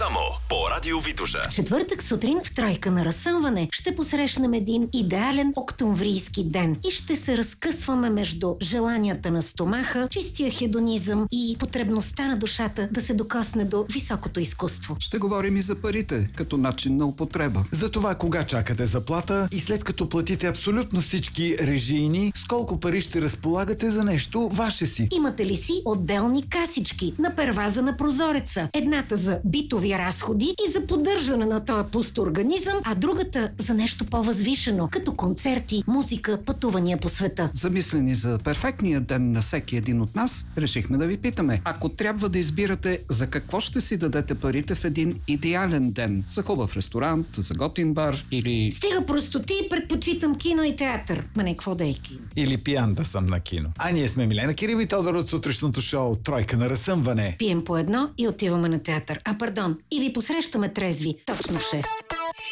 Само по Радио Витоша. Четвъртък сутрин в тройка на разсъмване ще посрещнем един идеален октомврийски ден и ще се разкъсваме между желанията на стомаха, чистия хедонизъм и потребността на душата да се докосне до високото изкуство. Ще говорим и за парите, като начин на употреба. За това кога чакате заплата и след като платите абсолютно всички режийни, с колко пари ще разполагате за нещо ваше си. Имате ли си отделни касички на перваза на прозореца? Едната за битови разходи и за поддържане на този пуст организъм, а другата за нещо по-възвишено, като концерти, музика, пътувания по света. Замислени за перфектния ден на всеки един от нас, решихме да ви питаме. Ако трябва да избирате за какво ще си дадете парите в един идеален ден, за хубав ресторант, за готин бар или... Стига простоти, предпочитам кино и театър. Ма не, какво да е кино? Или пиян да съм на кино. А ние сме Милена Кирил и Тодор от сутрешното шоу Тройка на разсъмване. Пием по едно и отиваме на театър. А, пардон, и ви посрещаме трезви точно в 6.